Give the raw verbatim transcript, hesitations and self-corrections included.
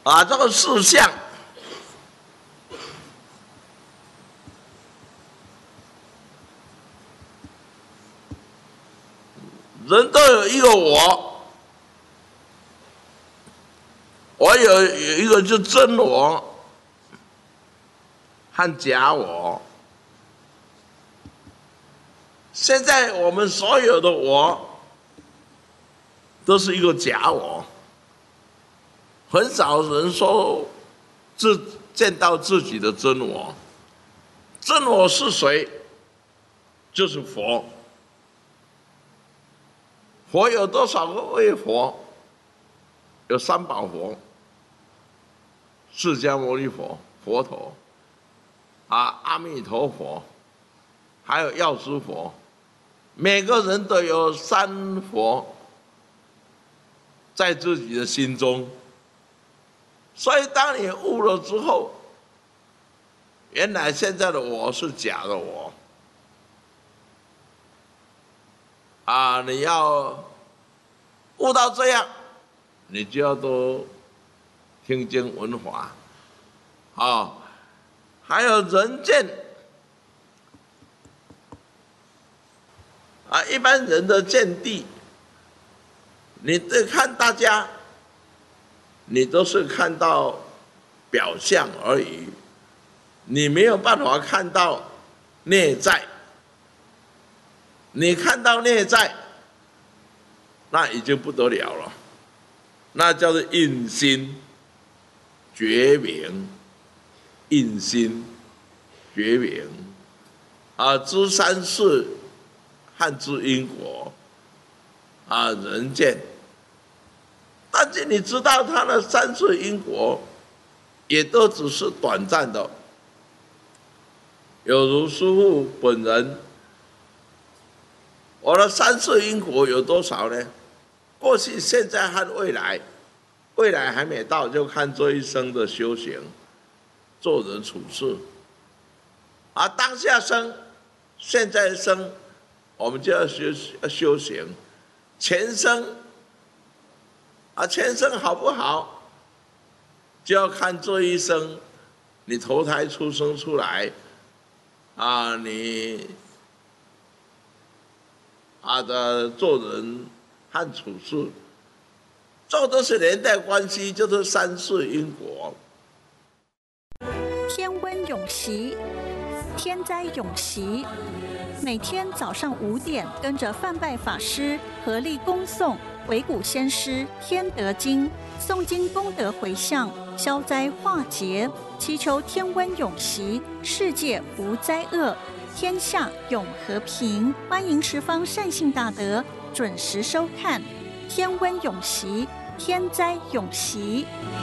啊，这个事项，人都有一个我，我有有一个就真我和假我。现在我们所有的我都是一个假我。很少人说自见到自己的真我，真我是谁？就是佛。佛有多少个位佛？有三宝佛、释迦牟尼佛、佛陀，啊，阿弥陀佛，还有药师佛。每个人都有三佛在自己的心中。所以，当你悟了之后，原来现在的我是假的我啊！你要悟到这样，你就要多听经闻法啊，还有人见啊，一般人的见地，你对看大家。你都是看到表象而已，你没有办法看到内在。你看到内在，那已经不得了了，那叫做印心觉明，印心觉明啊，知三世和知因果啊，人见。但是你知道他的三世因果，也都只是短暂的。有如师父本人，我的三世因果有多少呢？过去、现在和未来，未来还没到，就看这一生的修行、做人处事。而当下生、现在生，我们就要修修行，前生。啊，前生好不好，就要看这一生，你投胎出生出来，啊，你啊的做人和处事，这都是连带关系，就是三世因果。 天温永习，天灾永习。每天早上五点，跟着范拜法师合力恭诵维古先师天德经，诵经功德回向，消灾化劫，祈求天温永习，世界无灾厄，天下永和平。欢迎十方善信大德准时收看天温永习，天灾永习。